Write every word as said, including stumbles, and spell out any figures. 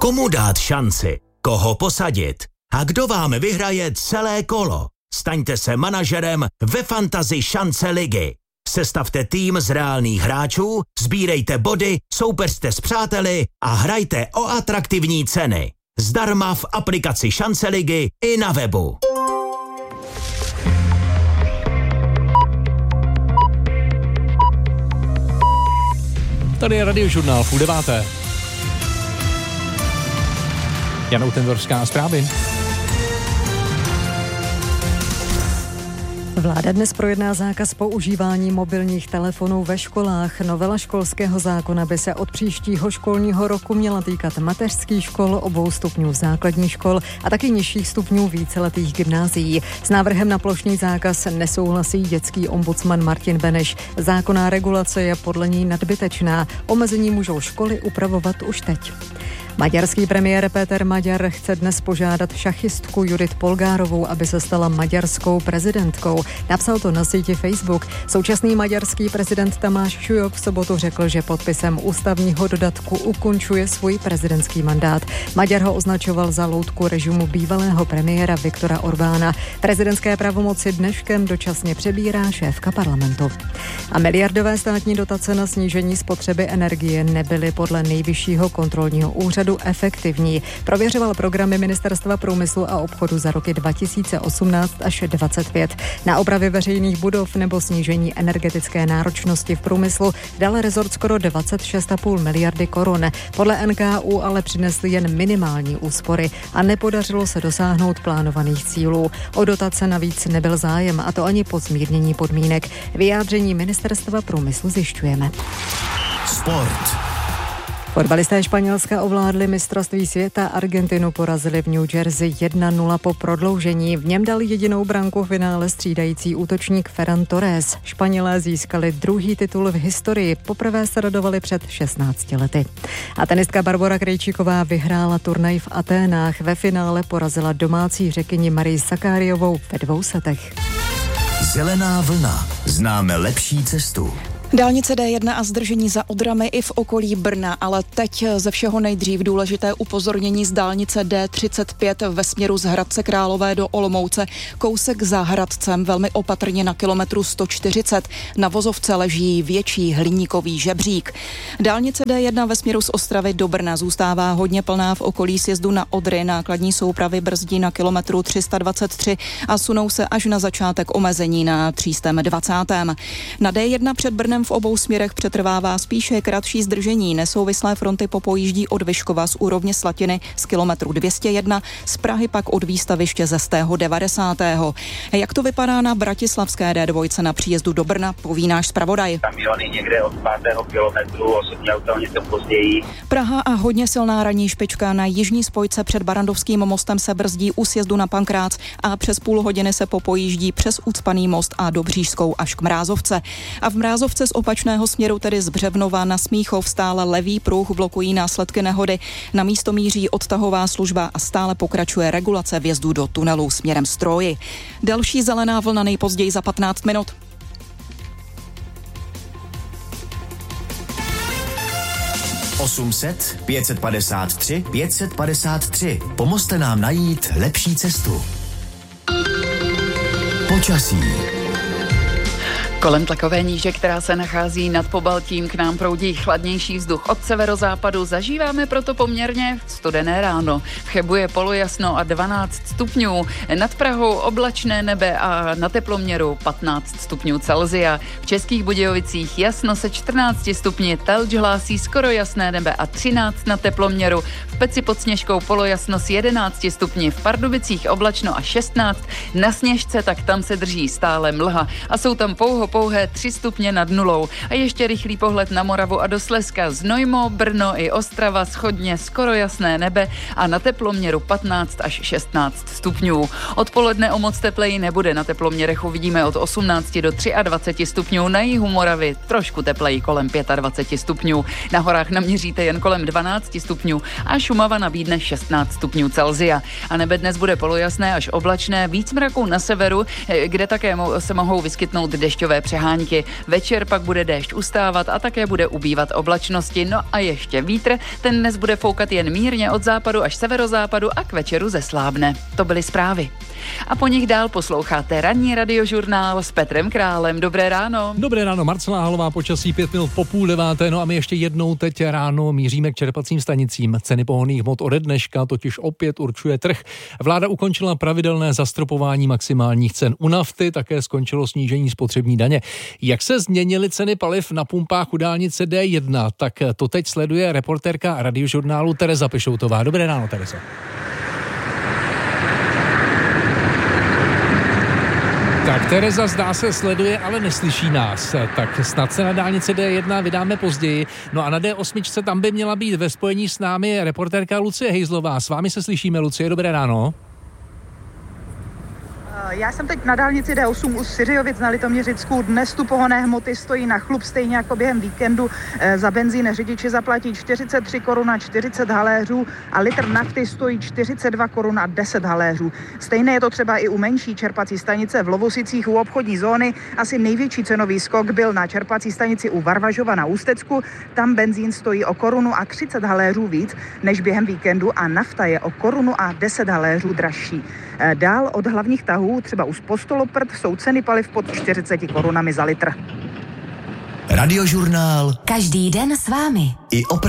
Komu dát šanci? Koho posadit? A kdo vám vyhraje celé kolo? Staňte se manažerem ve Fantasy šance ligy. Sestavte tým z reálných hráčů, sbírejte body, soupeřte s přáteli a hrajte o atraktivní ceny. Zdarma v aplikaci Šance ligy i na webu. Tady je Radiožurnál, půl deváté. Jana Utendorská, zprávy. Vláda dnes projedná zákaz používání mobilních telefonů ve školách. Novela školského zákona by se od příštího školního roku měla týkat mateřských škol, obou stupňů základních škol a taky nižších stupňů víceletých gymnázií. S návrhem na plošný zákaz nesouhlasí dětský ombudsman Martin Beneš. Zákonná regulace je podle ní nadbytečná. Omezení můžou školy upravovat už teď. Maďarský premiér Péter Maďar chce dnes požádat šachistku Judith Polgárovou, aby se stala maďarskou prezidentkou. Napsal to na síti Facebook. Současný maďarský prezident Tamáš Šujok v sobotu řekl, že podpisem ústavního dodatku ukončuje svůj prezidentský mandát. Maďar ho označoval za loutku režimu bývalého premiéra Viktora Orbána. Prezidentské pravomoci dneškem dočasně přebírá šéfka parlamentu. A miliardové státní dotace na snížení spotřeby energie nebyly podle Nejvyššího kontrolního úřadu efektivní. Prověřoval programy Ministerstva průmyslu a obchodu za roky dva tisíce osmnáct až dvacet pět. Na opravy veřejných budov nebo snížení energetické náročnosti v průmyslu dal rezort skoro dvacet šest celá pět miliardy korun. Podle N K U ale přinesly jen minimální úspory a nepodařilo se dosáhnout plánovaných cílů. O dotace navíc nebyl zájem, a to ani po zmírnění podmínek. Vyjádření Ministerstva průmyslu zjišťujeme. Sport. Fotbalisté Španělska ovládli mistrovství světa, Argentinu porazili v New Jersey jedna nula po prodloužení. V něm dal jedinou branku v finále střídající útočník Ferran Torres. Španělé získali druhý titul v historii, poprvé se radovali před šestnácti lety. A tenistka Barbora Krejčíková vyhrála turnaj v Aténách. Ve finále porazila domácí Řekyni Marii Sakáriovou ve dvou setech. Zelená vlna. Známe lepší cestu. Dálnice D jedna a zdržení za Odrami i v okolí Brna, ale teď ze všeho nejdřív důležité upozornění z dálnice D třicet pět ve směru z Hradce Králové do Olomouce. Kousek za Hradcem velmi opatrně na kilometru sto čtyřicet. Na vozovce leží větší hliníkový žebřík. Dálnice D jedna ve směru z Ostravy do Brna zůstává hodně plná v okolí sjezdu na Odry. Nákladní soupravy brzdí na kilometru tři sta dvacet tři a sunou se až na začátek omezení na tři sta dvacet. Na D jedna před Brnem v obou směrech přetrvává spíše kratší zdržení. Nesouvislé fronty popojíždí od Vyškova z úrovně Slatiny z kilometru dvě stě jedna, z Prahy pak od výstaviště ze stého devadesátého Jak to vypadá na bratislavské D dva na příjezdu do Brna, poví náš zpravodaj. Kamiony někde od pátého kilometru, osobní auta něco později. Praha a hodně silná ranní špička na jižní spojce před Barandovským mostem se brzdí u sjezdu na Pankrác a přes půl hodiny se popojíždí přes Ucpaný most a Dobřížskou až k Mrázovce. A v Mrázovce z opačného směru, tedy z Břevnova na Smíchov, stále levý pruh blokují následky nehody. Na místo míří odtahová služba a stále pokračuje regulace vjezdu do tunelu směrem Stroji. Další zelená vlna nejpozději za patnáct minut. osm set, pět set padesát tři, pět set padesát tři. Pomozte nám najít lepší cestu. Počasí. Kolem tlakové níže, která se nachází nad Pobaltím, k nám proudí chladnější vzduch od severozápadu. Zažíváme proto poměrně studené ráno. V Chebu je polojasno a dvanáct stupňů. Nad Prahou oblačné nebe a na teploměru patnáct stupňů Celsia. V Českých Budějovicích jasno se čtrnácti stupni, Telč hlásí skoro jasné nebe a třináct na teploměru. V Peci pod Sněžkou polojasno s jedenácti stupni, v Pardubicích oblačno a šestnáct. Na Sněžce tak tam se drží stále mlha a jsou tam pouho pouhé tři stupně nad nulou. A ještě rychlý pohled na Moravu a do Slezska. Znojmo, Brno i Ostrava shodně skoro jasné nebe a na teploměru patnáct až šestnáct stupňů. Odpoledne o moc tepleji nebude. Na teploměrech uvidíme od osmnácti do dvaceti třech stupňů. Na jihu Moravy trošku tepleji kolem dvaceti pěti stupňů. Na horách naměříte jen kolem dvanácti stupňů a Šumava nabídne šestnáct stupňů Celsia. A nebe dnes bude polojasné až oblačné, víc mraků na severu, kde také se mohou vyskytnout dešťové sněhové přehánky. Večer pak bude déšť ustávat a také bude ubývat oblačnosti. No a ještě vítr, ten dnes bude foukat jen mírně od západu až severozápadu a k večeru zeslábne. To byly zprávy. A po nich dál posloucháte ranní radiožurnál s Petrem Králem. Dobré ráno. Dobré ráno, Marcela Halová, počasí pět minut po půl deváté, no a my ještě jednou teď ráno míříme k čerpacím stanicím. Ceny pohonných hmot ode dneška totiž opět určuje trh. Vláda ukončila pravidelné zastropování maximálních cen u nafty, také skončilo snížení spotřební daně. Jak se změnily ceny paliv na pumpách u dálnice D jedna, tak to teď sleduje reportérka radiožurnálu Tereza Pešoutová. Dobré ráno, Terezo. Tak Tereza zdá se sleduje, ale neslyší nás. Tak snad se na dálnici D jedna vydáme později. No a na D osm tam by měla být ve spojení s námi reportérka Lucie Hejzlová. S vámi se slyšíme, Lucie, dobré ráno. Já jsem teď na dálnici D osm u Syřiovic na Litoměřicku. Dnes tu pohonné hmoty stojí na chlup stejně jako během víkendu. Za benzín řidiči zaplatí čtyřicet tři korun a čtyřicet haléřů a litr nafty stojí čtyřicet dva korun a deset haléřů. Stejné je to třeba i u menší čerpací stanice v Lovosicích u obchodní zóny. Asi největší cenový skok byl na čerpací stanici u Varvažova na Ústecku. Tam benzín stojí o korunu a třicet haléřů víc než během víkendu a nafta je o korunu a deset haléřů dražší. Dál od hlavních tahů, třeba u Postoloprd, jsou ceny paliv pod čtyřiceti korunami za litr. Radiožurnál. Každý den s vámi. I